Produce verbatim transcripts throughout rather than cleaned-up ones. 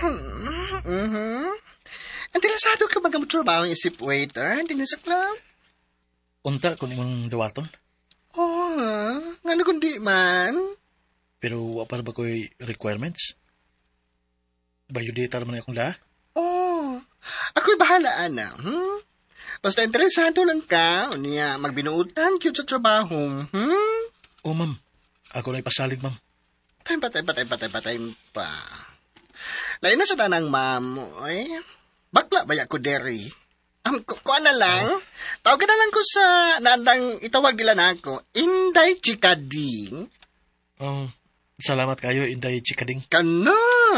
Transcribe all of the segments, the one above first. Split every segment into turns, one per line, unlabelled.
Mm-hmm. Interesado ka baga mo trabaho yung isip waiter? Hindi na sa club?
Unta kung imong dawaton.
Oo nga. Nga na kundi man.
Pero wapar ba ko'y requirements? Bayudita naman akong la?
Oo. Ako'y bahala, ana. Hmm? Basta interesado lang ka, o niya, magbinuutan cute sa trabaho. Hmm?
Oo, ma'am. Ako na ipasalig, ma'am.
Patay, patay, patay, patay, patay pa. Lain na sa tanang, ma'am. Ay, bakla ba ko, Derry? Um, kuha na lang. Oh. Tawag na lang ko sa naandang itawag nila na ako. Inday Chikading.
Oh, salamat kayo, Inday Chikading.
Kana.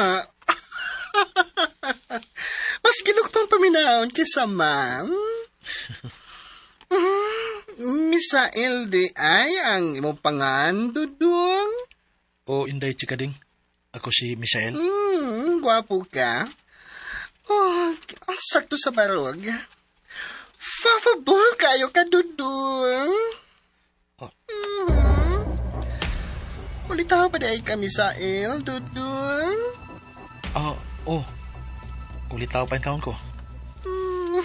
Mas ginok pang paminaon kisa ma'am. Misa L D I ang imong pangan, Dudong?
Oh, Inday Chikading. Ako si Misael.
Hmm, gwapo ka. Oh, ang sakto sa barog. Favable kayo ka, Dudong.
Oh.
Mm-hmm. Ulitaw pa dahil kami sa il, Dudong.
Ah, uh, oh. Ulitaw pa yung taon ko.
Mm.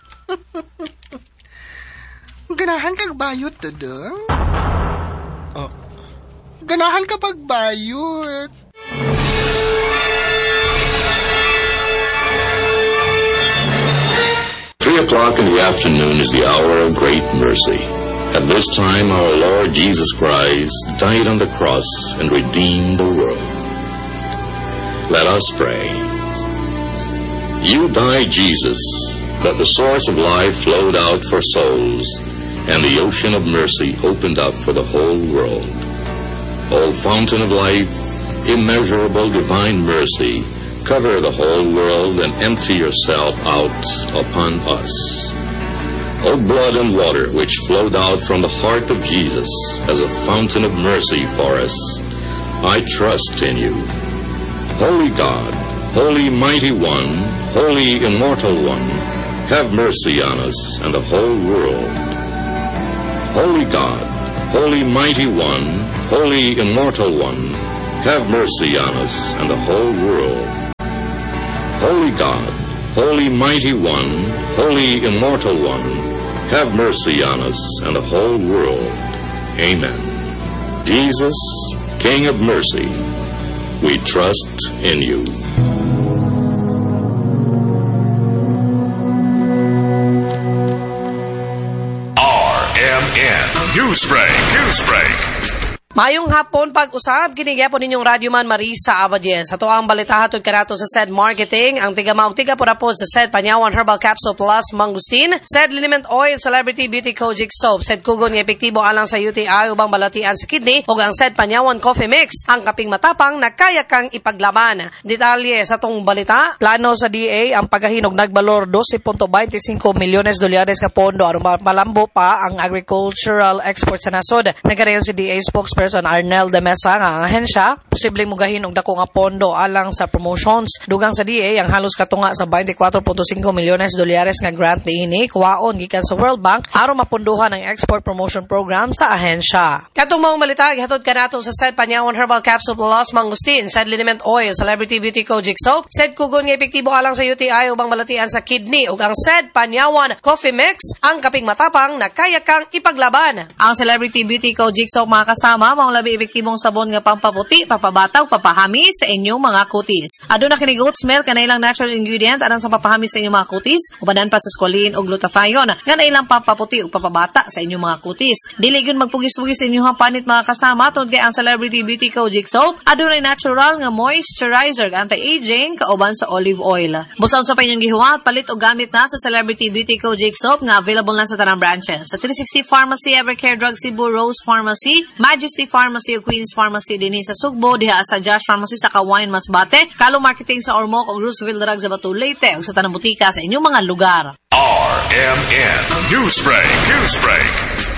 Ganahan kag bayot, Dudong.
Oh.
Ganahan ka pagbayot.
Three o'clock in the afternoon is the hour of great mercy. At this time, our Lord Jesus Christ died on the cross and redeemed the world. Let us pray. You died, Jesus, that the source of life flowed out for souls, and the ocean of mercy opened up for the whole world. O fountain of life, immeasurable divine mercy, cover the whole world and empty yourself out upon us. O blood and water which flowed out from the heart of Jesus as a fountain of mercy for us, I trust in you. Holy God, Holy Mighty One, Holy Immortal One, have mercy on us and the whole world. Holy God, Holy Mighty One, Holy Immortal One, have mercy on us and the whole world. Holy God, Holy Mighty One, Holy Immortal One, have mercy on us and the whole world. Amen. Jesus, King of mercy, we trust in you.
R M N Newsbreak, Newsbreak.
Mayong hapon pag-usab, kinigyapo ninyong Radyo Man Marisa Abadies. Ato ang balita hatod kanato sa S E D Marketing, ang tigamaog tiga purapod sa S E D Panyawan Herbal Capsule Plus Mangustin, S E D Liniment Oil Celebrity Beauty Kojic Soap, S E D Kugon nga epektibo alang sa U T I ubang balatian sa kidney, ug ang S E D Panyawan Coffee Mix, ang kaping matapang na kaya kang ipaglaban. Detalye sa tong balita, plano sa D A ang paghahinog nagbalor twelve point twenty-five milyones dolyares ka pondo aron malambo pa ang agricultural export sa nasod. Nagkarayon si D A spokesperson Arnel de Mesa nga ang ahensya posibleng mugahin og dako nga pondo alang sa promotions. Dugang sa D A ang halos katunga sa twenty-four point five milyones dolyares nga grant niini kuwaon gikan sa World Bank aron mapunduhan ang export promotion program sa ahensya. Katong mga malita gihatod kanato sa S E D Panyawan Herbal Capsule Plus Mangustin, S E D Liniment Oil Celebrity Beauty Kojic Soap, S E D Kugon nga epektibo alang sa U T I ubang balatian sa kidney, ug ang S E D Panyawan Coffee Mix, ang kaping matapang na kaya kang ipaglaban. Ang Celebrity Beauty Kojic Soap mga kasama mao labi epektibong sabon nga pampaputi, papabataw, papahami sa inyong mga kutis. Aduna kini goat smell kanay lang natural ingredient anang sa papahami sa inyong mga kutis, ubanan pa sa squalene o glutathione nga nailang pampaputi ug papabata sa inyong mga kutis. Dili gyud magpugis-pugis sa inyong panit mga kasama tungod kay ang Celebrity Beauty Kojic Soap adunay natural nga moisturizer, anti-aging kauban sa olive oil. Busaon sa inyong gihuwat, palit og gamit na sa Celebrity Beauty Kojic Soap nga available na sa tanang branches sa three sixty Pharmacy, Evercare Drug Cebu, Rose Pharmacy, Majesty Pharmacy o Queen's Pharmacy dinhi sa Sugbo, diha sa Josh Pharmacy sa Kawayan Masbate, Kalo Marketing sa Ormoc ug Roosevelt Drug sa Batu Leyte ug sa tanang butika sa inyong mga lugar.
R M N Newsbreak, Newsbreak.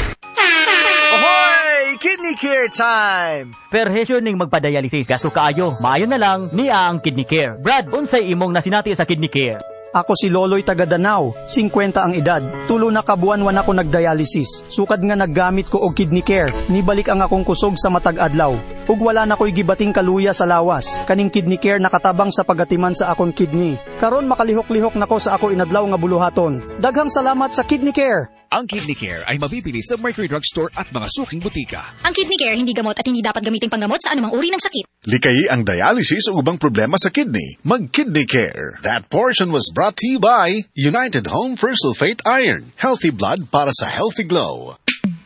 Ahoy! Kidney Care time!
Perhesyo ning magpadialysis gasto kaayo, maayo na lang niya ang Kidney Care. Brad, unsay imong nasinati sa Kidney Care? Ako si Loloy taga Danau, singkwenta ang edad. Tulo na kabuan-wan ako nagdialysis. Sukad nga naggamit ko og kidney care, nibalik ang akong kusog sa matag adlaw. Ug wala na ko'y gibating kaluya sa lawas. Kaning kidney care nakatabang sa pagatiman sa akong kidney. Karon makalihok-lihok nako sa ako inadlaw nga buluhaton. Daghang salamat sa kidney care.
Ang Kidney Care ay mabibili sa Mercury Drugstore at mga suking butika.
Ang Kidney Care hindi gamot at hindi dapat gamiting panggamot sa anumang uri ng sakit.
Likayi ang dialysis o ubang problema sa kidney. Mag-Kidney Care. That portion was brought to you by United Home for Sulfate Iron. Healthy blood para sa healthy glow.